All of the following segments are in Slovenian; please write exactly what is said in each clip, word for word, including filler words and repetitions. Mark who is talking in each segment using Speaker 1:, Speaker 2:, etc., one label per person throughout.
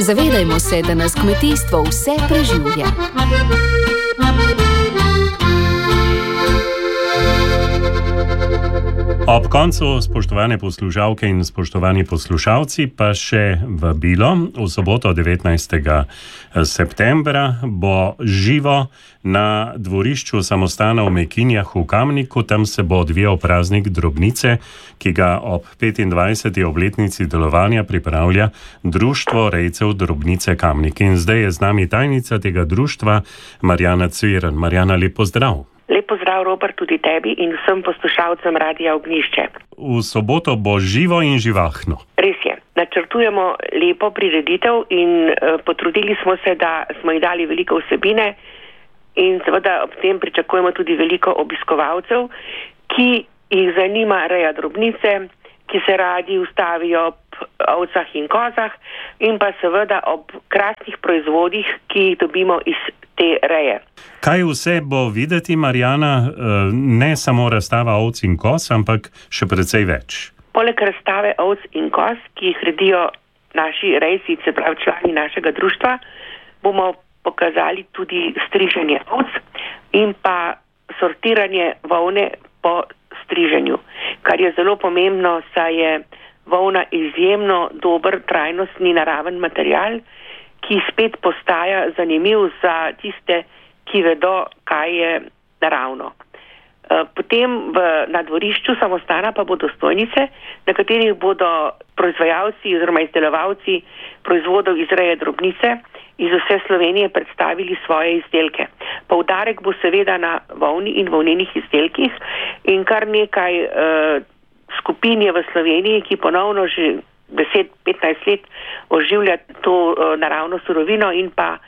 Speaker 1: Zavedajmo se, da nas kmetijstvo vse preživlja.
Speaker 2: Ob koncu, spoštovane poslušalke in spoštovani poslušalci, pa še vabilo. V soboto devetnajstega septembra bo živo na dvorišču samostana v Mekinjah v Kamniku. Tam se bo odvijal praznik drobnice, ki ga ob petindvajseti obletnici delovanja pripravlja Društvo rejcev drobnice Kamnik. In zdaj je z nami tajnica tega društva, Marjana Cviren. Marjana, lep pozdrav.
Speaker 3: Lep pozdrav, Robert, tudi tebi in vsem poslušalcem Radia Ognjišče.
Speaker 2: V soboto bo živo in živahno.
Speaker 3: Res je. Načrtujemo lepo prireditev in uh, potrudili smo se, da smo ji dali veliko vsebine in seveda ob tem pričakujemo tudi veliko obiskovalcev, ki jih zanima reja drobnice, ki se radi ustavijo ob ovcah in kozah in pa seveda ob krasnih proizvodih, ki jih dobimo iz te reje.
Speaker 2: Kaj vse bo videti, Marjana? Ne samo razstava ovc in koz, ampak še precej več.
Speaker 3: Poleg razstave ovc in koz, ki jih redijo naši rejci, se pravi člani našega društva, bomo pokazali tudi striženje ovc in pa sortiranje volne po striženju, kar je zelo pomembno, saj je volna izjemno dober, trajnostni, naraven material, ki spet postaja zanimiv za tiste, ki vedo, kaj je naravno. Potem v, na dvorišču samostana pa bodo stojnice, na katerih bodo proizvajalci oziroma izdelovalci proizvodov iz reje drobnice iz vse Slovenije predstavili svoje izdelke. Poudarek bo seveda na volni in volnenih izdelkih in kar nekaj uh, skupin je v Sloveniji, ki ponovno že deset petnajst let oživlja to uh, naravno surovino in pa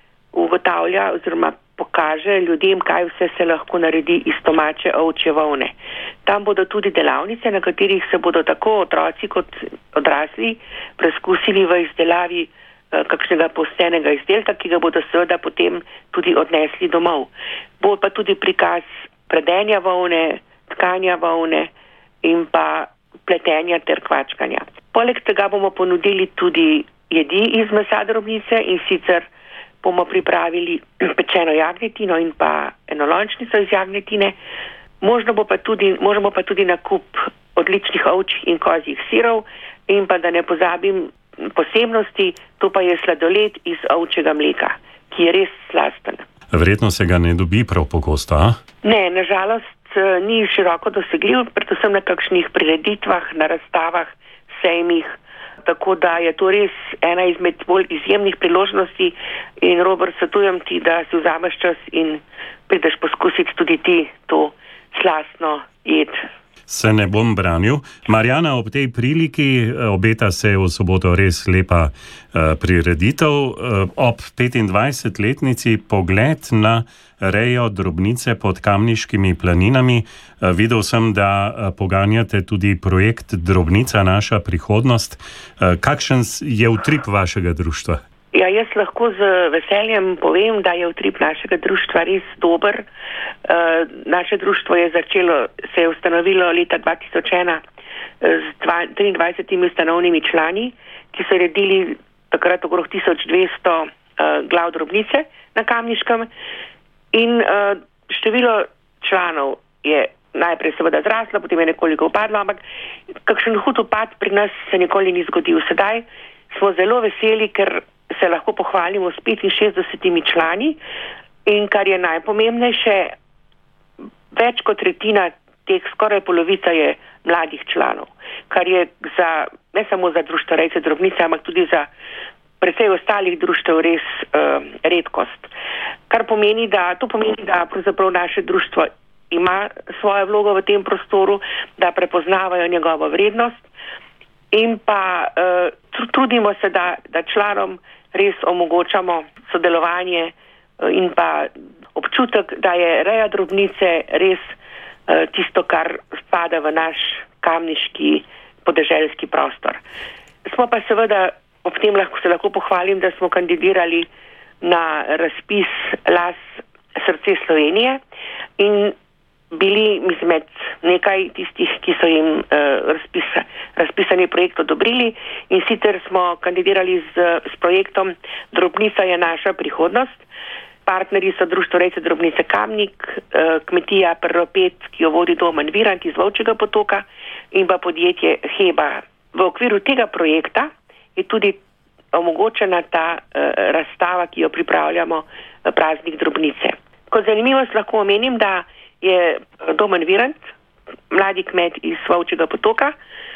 Speaker 3: ugotavlja oziroma pokaže ljudem, kaj vse se lahko naredi iz domače ovčje volne. Tam bodo tudi delavnice, na katerih se bodo tako otroci kot odrasli preskusili v izdelavi uh, kakšnega postenega izdelka, ki ga bodo seveda potem tudi odnesli domov. Bo pa tudi prikaz predenja volne, tkanja volne in pa pletenja ter kvačkanja. Poleg tega bomo ponudili tudi jedi iz mesa drobnice in sicer bomo pripravili pečeno jagnjetino in pa enolončnico iz jagnjetine. Možno bo pa tudi, možno pa tudi nakup odličnih ovčjih in kozjih sirov in pa da ne pozabim posebnosti, to pa je sladoled iz ovčjega mleka, ki je res slasten.
Speaker 2: Verjetno se ga ne dobi prav pogosto, a?
Speaker 3: Ne, nažalost ni široko dosegljiv, predvsem na kakšnih prireditvah, na razstavah, sejmih, tako da je to res ena izmed bolj izjemnih priložnosti in Robert, svetujem ti, da si vzameš čas in prideš poskusiti tudi ti to slastno jed.
Speaker 2: Se ne bom branil. Marjana, ob tej priliki obeta se v soboto res lepa uh, prireditev. Uh, ob petindvajsetletnici pogled na rejo drobnice pod Kamniškimi planinami. Uh, videl sem, da uh, poganjate tudi projekt Drobnica naša prihodnost. Uh, kakšen je utrip vašega društva?
Speaker 3: Ja, jaz lahko z veseljem povem, da je utrip našega društva res dober. Uh, naše društvo je začelo, se je ustanovilo leta dva tisoč ena z triindvajsetimi ustanovnimi člani, ki so redili takrat okrog tisoč dvesto uh, glav drobnice na Kamniškem in uh, število članov je najprej seveda zraslo, potem je nekoliko upadlo, ampak kakšen hud upad pri nas se nikoli ni zgodil. Sedaj smo zelo veseli, ker se lahko pohvalimo s petinšestdesetimi člani in kar je najpomembnejše, več kot tretjina teh, skoraj polovica je mladih članov, kar je za, ne samo za društvo rejcev drobnice, ampak tudi za precej ostalih društev res uh, redkost. Kar pomeni, da, to pomeni, da pravzaprav naše društvo ima svojo vlogo v tem prostoru, da prepoznavajo njegovo vrednost in pa uh, trudimo se, da, da članom res omogočamo sodelovanje in pa občutek, da je reja drobnice res uh, tisto, kar spada v naš kamniški podeželski prostor. Smo pa seveda, ob tem lahko, se lahko pohvalim, da smo kandidirali na razpis Las srce Slovenije in bili izmed nekaj tistih, ki so jim uh, razpisa, razpisani projekt odobrili, in sicer smo kandidirali z, s projektom Drobnica je naša prihodnost. Partnerji so Društvo rejcev drobnice Kamnik, uh, kmetija Prropet, ki jo vodi Domen Virant iz Volčjega Potoka, in pa podjetje Heba. V okviru tega projekta je tudi omogočena ta uh, razstava, ki jo pripravljamo v praznik Drobnice. Kot zanimivost lahko omenim, da je Domen Virant, mladi kmet iz Volčjega Potoka,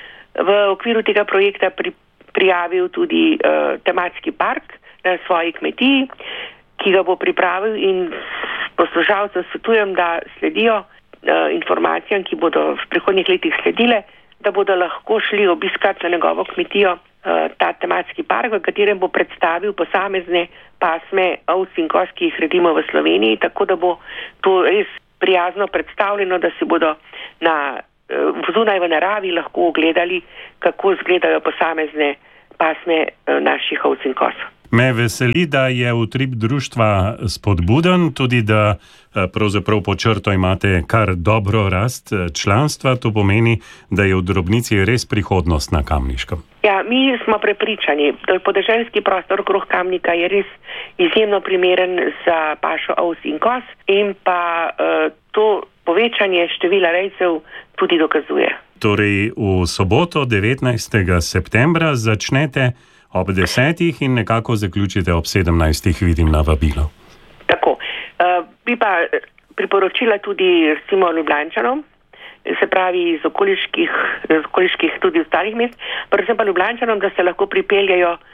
Speaker 3: v okviru tega projekta pri, prijavil tudi uh, tematski park na svoji kmetiji, ki ga bo pripravil, in poslušalcem svetujem, da sledijo uh, informacijam, ki bodo v prihodnjih letih sledile, da bodo lahko šli obiskati na njegovo kmetijo uh, ta tematski park, v katerem bo predstavil posamezne pasme ovc in koz, ki jih redimo v Sloveniji, tako da bo to res prijazno predstavljeno, da si bodo na uh, zunaj v naravi lahko ogledali, kako izgledajo posamezne pasme uh, naših ovc in koz.
Speaker 2: Me veseli, da je utrip društva spodbuden, tudi da pravzaprav po črto imate kar dobro rast članstva. To pomeni, da je v Drobnici res prihodnost na Kamniškem.
Speaker 3: Ja, mi smo prepričani, da podeželski prostor okrog Kamnika je res izjemno primeren za pašo ovc in koz, in pa uh, to povečanje števila rejcev tudi dokazuje.
Speaker 2: Torej v soboto devetnajstega septembra začnete ob desetih in nekako zaključite ob sedemnajstih, vidim na vabilo.
Speaker 3: Tako. Uh, bi pa priporočila tudi recimo Ljubljančanom, se pravi iz okoliških, iz okoliških tudi ostalih mest, predvsem pa Ljubljančanom, da se lahko pripeljajo uh,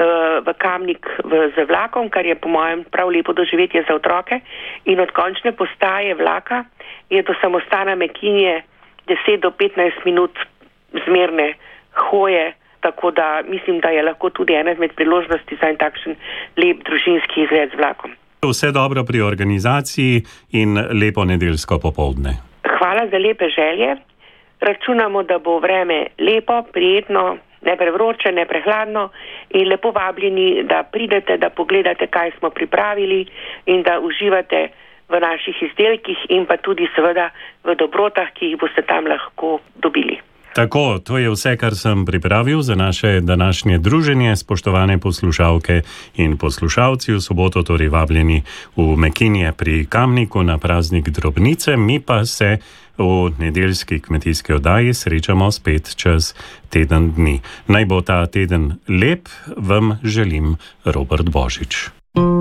Speaker 3: v Kamnik v, z vlakom, kar je po mojem prav lepo doživetje za otroke, in od končne postaje vlaka je do samostana Mekinje deset do petnajst minut zmerne hoje. Tako da mislim, da je lahko tudi ena izmed priložnosti za en takšen lep družinski izlet z vlakom.
Speaker 2: Vse dobro pri organizaciji in lepo nedeljsko popoldne.
Speaker 3: Hvala za lepe želje. Računamo, da bo vreme lepo, prijetno, ne prevroče, ne prehladno, in lepo vabljeni, da pridete, da pogledate, kaj smo pripravili, in da uživate v naših izdelkih in pa tudi seveda v dobrotah, ki jih boste tam lahko dobili.
Speaker 2: Tako, to je vse, kar sem pripravil za naše današnje druženje. Spoštovane poslušalke in poslušalci, v soboto torej vabljeni v Mekinje pri Kamniku na praznik Drobnice, mi pa se v nedeljski kmetijski oddaji srečamo spet čez teden dni. Naj bo ta teden lep, vam želim Robert Božič.